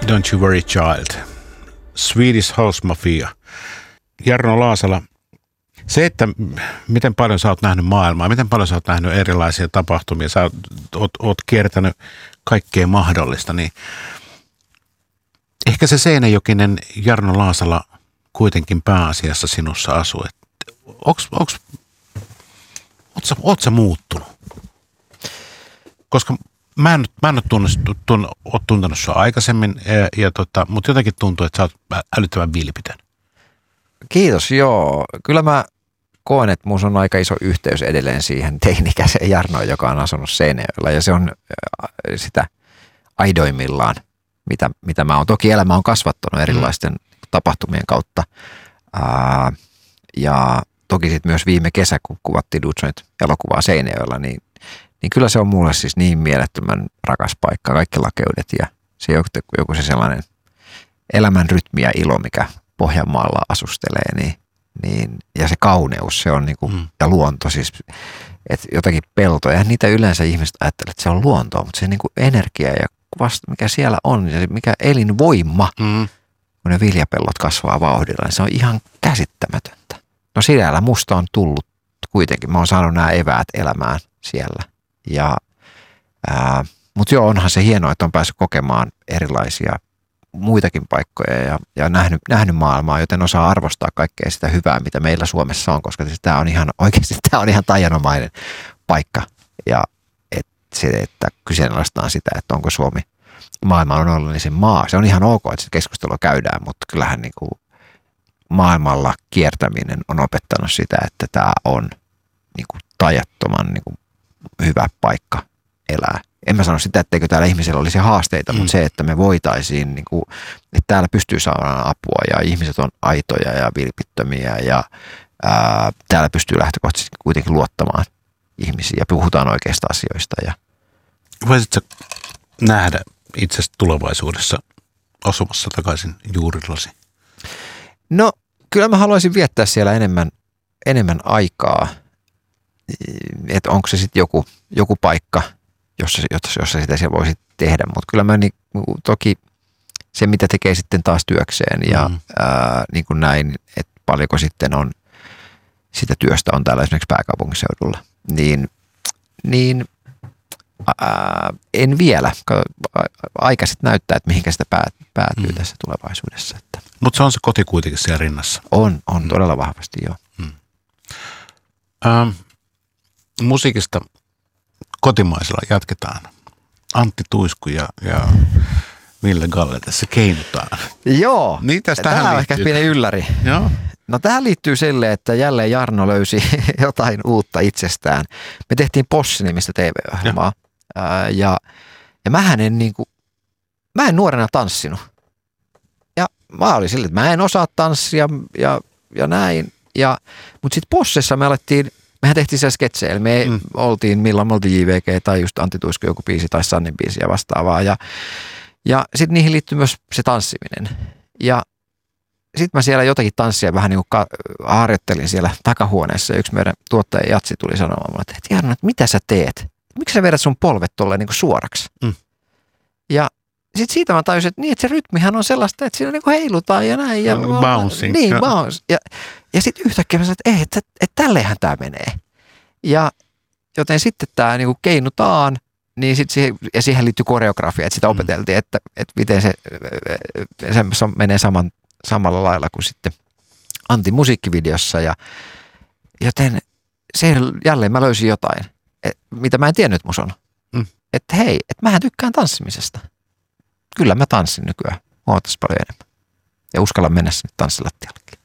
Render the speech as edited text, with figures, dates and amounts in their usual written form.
Don't You Worry Child. Swedish House Mafia. Jarno Laasala, se, että miten paljon sä oot nähnyt maailmaa, miten paljon sä oot nähnyt erilaisia tapahtumia, sä oot kiertänyt kaikkea mahdollista, niin ehkä se seinäjokinen Jarno Laasala kuitenkin pääasiassa sinussa asuu. Oot sä muuttunut? Koska mä en ole tuntenut sua aikaisemmin, mutta jotenkin tuntuu, että sä oot älyttömän vilpitön. Kiitos, joo. Kyllä mä koen, että mun on aika iso yhteys edelleen siihen teini-ikäiseen Jarnoon, joka on asunut Seinäjoella. Ja se on sitä aidoimmillaan, mitä mä oon. Toki elämä on kasvattanut erilaisten tapahtumien kautta. Ja toki sitten myös viime kesä, kun kuvattiin elokuvaa Seinäjoella, niin kyllä se on mulle siis niin mielettömän rakas paikka, kaikki lakeudet ja se joku se sellainen elämän rytmi ja ilo, mikä Pohjanmaalla asustelee, niin ja se kauneus, se on niinku, ja luonto siis, että jotakin peltoja, niitä yleensä ihmiset ajattelee, että se on luontoa, mutta se niinku energia ja vasta, mikä siellä on, ja mikä elinvoima, kun ne viljapellot kasvaa vauhdilla, niin se on ihan käsittämätöntä. No siellä musta on tullut kuitenkin, mä oon saanut nämä eväät elämään siellä. Mutta joo, onhan se hienoa, että on päässyt kokemaan erilaisia muitakin paikkoja ja nähnyt maailmaa, joten osaa arvostaa kaikkea sitä hyvää, mitä meillä Suomessa on, koska tämä on ihan oikeasti taianomainen paikka. Ja että kyseenalaistaan sitä, että onko Suomi maailman onnellisen maa. Se on ihan ok, että se keskustelua käydään, mutta kyllähän niin kuin maailmalla kiertäminen on opettanut sitä, että tämä on niin kuin tajattoman niin kuin hyvä paikka elää. En mä sano sitä, etteikö täällä ihmisellä olisi haasteita, mutta se, että me voitaisiin, niin kuin, että täällä pystyy saamaan apua ja ihmiset on aitoja ja vilpittömiä ja täällä pystyy lähtökohtaisesti kuitenkin luottamaan ihmisiä ja puhutaan oikeista asioista. Voisitko nähdä itsestä tulevaisuudessa osumassa takaisin juurillasi? No, kyllä mä haluaisin viettää siellä enemmän aikaa. Että onko se sitten joku paikka, jossa sitä siellä voisi tehdä. Mutta kyllä mä toki se, mitä tekee sitten taas työkseen ja niin kuin näin, että paljonko sitten on sitä työstä on täällä esimerkiksi pääkaupunkiseudulla, niin en vielä. Aika sitten näyttää, että mihinkä sitä päätyy tässä tulevaisuudessa. Mutta se on se koti kuitenkin siellä rinnassa. On todella vahvasti, joo. Musiikista kotimaisella jatketaan. Antti Tuisku ja Ville Galle tässä keinutaan. Joo, niin tähän on ehkä pieni ylläri. Joo. No tähän liittyy silleen, että jälleen Jarno löysi jotain uutta itsestään. Me tehtiin Possi-nimistä TV-ohjelmaa ja mä en nuorena tanssinut. Ja mä olin silleen, että mä en osaa tanssia ja näin. Mutta sitten Possessa mehän tehtiin siellä sketsejä, eli me oltiin JVG tai just Antti Tuisku joku biisi tai Sannin biisi ja vastaavaa. Ja sitten niihin liittyy myös se tanssiminen. Ja sitten mä siellä jotakin tanssia vähän niin kuin harjoittelin siellä takahuoneessa. Yksi meidän tuottaja Jatsi tuli sanomaan mulle, että Jarno, että mitä sä teet? Miksi sä vedät sun polvet tolleen niin kuin suoraksi? Ja sitten siitä mä tajusin, että se rytmihän on sellaista, että siinä niin kuin heilutaan ja näin. Ja bouncing. Niin, bounce. Ja sitten yhtäkkiä mä sanoin, että että tälleenhän tämä menee. Ja joten sitten tämä niin kuin keinutaan, niin siihen liittyy koreografia, että sitä opeteltiin, että miten se menee samalla lailla kuin sitten Antin musiikkivideossa. Joten jälleen mä löysin jotain, mitä mä en tiennyt mus on. Että hei, että mähän tykkään tanssimisesta. Kyllä mä tanssin nykyään huomattavasti paljon enemmän. Ja uskallan mennä sinne tanssilattiallekin.